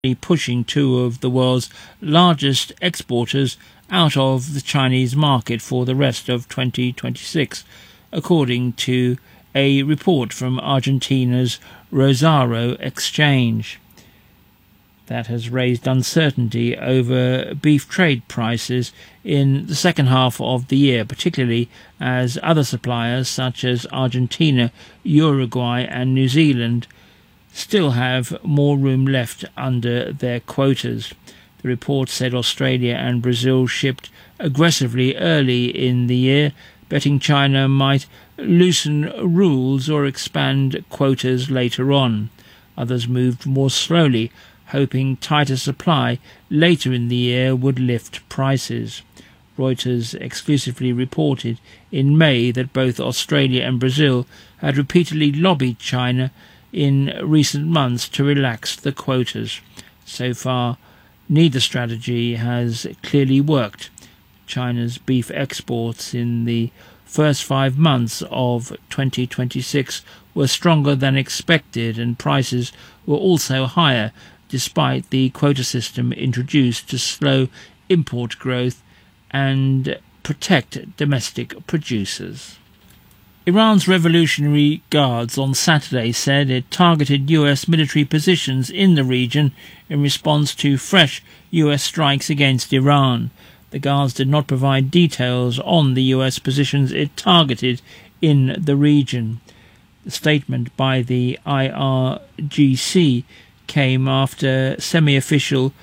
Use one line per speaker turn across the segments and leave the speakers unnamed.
pushing two of the world's largest exporters out of the Chinese market for the rest of 2026, according to a report from Argentina's Rosario Exchange. That has raised uncertainty over beef trade prices in the second half of the year, particularly as other suppliers such as Argentina, Uruguay and New Zealand still have more room left under their quotas. The report said Australia and Brazil shipped aggressively early in the year, betting China might loosen rules or expand quotas later on. Others moved more slowly, hoping tighter supply later in the year would lift prices. Reuters exclusively reported in May that both Australia and Brazil had repeatedly lobbied China in recent months to relax the quotas. So far, neither strategy has clearly worked. China's beef exports in the first 5 months of 2026 were stronger than expected, and prices were also higher despite the quota system introduced to slow import growth and protect domestic producers. Iran's Revolutionary Guards on Saturday said it targeted US military positions in the region in response to fresh US strikes against Iran. The Guards did not provide details on the US positions it targeted in the region. The statement by the IRGC came after semi-official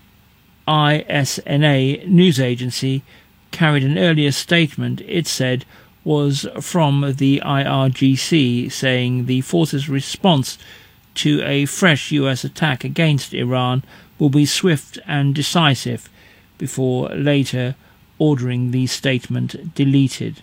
ISNA news agency carried an earlier statement it said was from the IRGC, saying the force's response to a fresh US attack against Iran will be swift and decisive, before later ordering the statement deleted.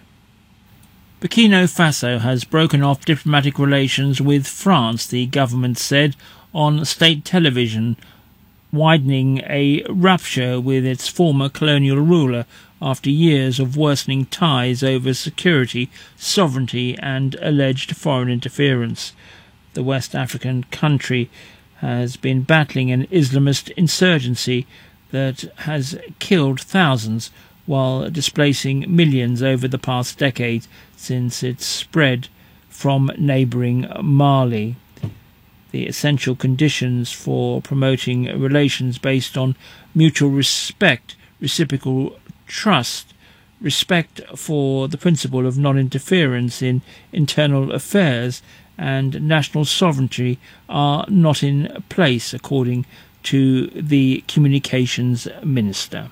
Burkina Faso has broken off diplomatic relations with France, the government said on state television, widening a rupture with its former colonial ruler after years of worsening ties over security, sovereignty and alleged foreign interference. The West African country has been battling an Islamist insurgency that has killed thousands while displacing millions over the past decade since its spread from neighbouring Mali. The essential conditions for promoting relations based on mutual respect, reciprocal trust, respect for the principle of non-interference in internal affairs and national sovereignty are not in place, according to the communications minister.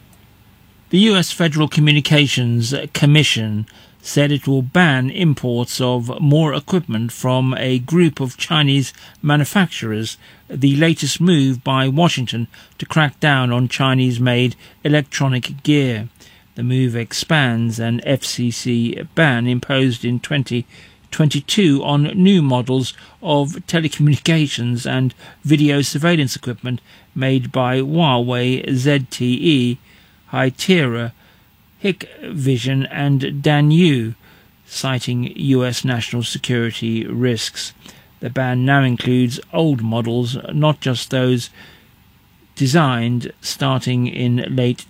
The US Federal Communications Commission said it will ban imports of more equipment from a group of Chinese manufacturers, the latest move by Washington to crack down on Chinese-made electronic gear. The move expands an FCC ban imposed in 2022 on new models of telecommunications and video surveillance equipment made by Huawei, ZTE, Hytera, Hikvision and Danyu, citing US national security risks. The ban now includes old models, not just those designed starting in late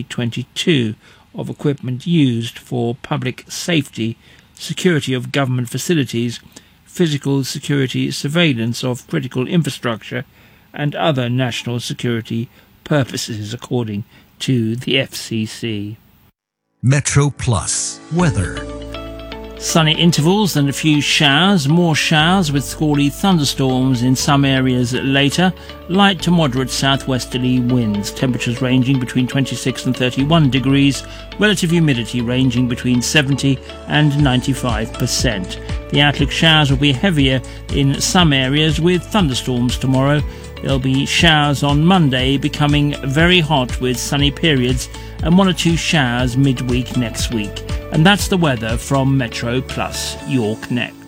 2022, of equipment used for public safety, security of government facilities, physical security surveillance of critical infrastructure, and other national security purposes, according to the FCC.
Metro Plus weather.
Sunny intervals and a few showers, more showers with squally thunderstorms in some areas later. Light to moderate southwesterly winds. Temperatures ranging between 26 and 31 degrees. Relative humidity ranging between 70 and 95%. The outlook: showers will be heavier in some areas with thunderstorms tomorrow. There'll be showers on Monday, becoming very hot with sunny periods, and 1 or 2 showers midweek next week. And that's the weather from Metro Plus, York Next.